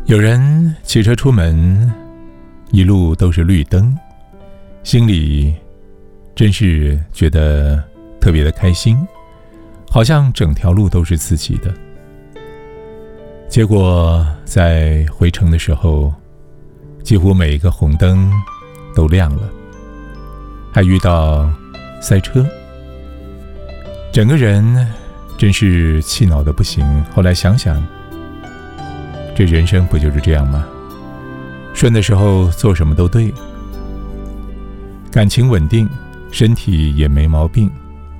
有人骑车出门，一路都是绿灯，心里真是觉得特别的开心，好像整条路都是自己的。结果在回程的时候，几乎每一个红灯都亮了，还遇到塞车，整个人真是气恼的不行。后来想想，这人生不就是这样吗？顺的时候做什么都对，感情稳定，身体也没毛病，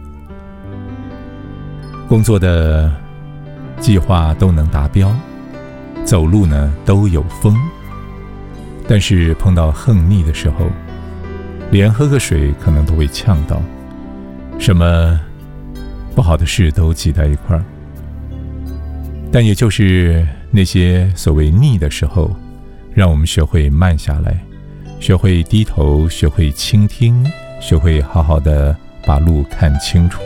工作的计划都能达标，走路呢都有风。但是碰到横逆的时候，连喝个水可能都会呛到，什么不好的事都挤在一块儿。但也就是那些所谓逆的时候，让我们学会慢下来，学会低头，学会倾听，学会好好的把路看清楚。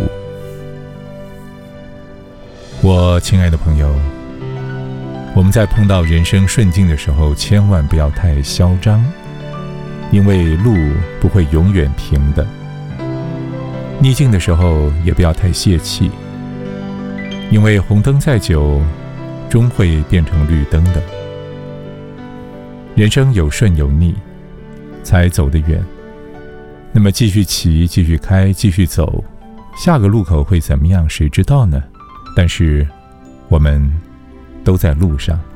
我亲爱的朋友，我们在碰到人生顺境的时候，千万不要太嚣张，因为路不会永远平的。逆境的时候也不要太泄气，因为红灯再久，终会变成绿灯的。人生有顺有逆，才走得远。那么继续骑，继续开，继续走，下个路口会怎么样，谁知道呢？但是我们都在路上。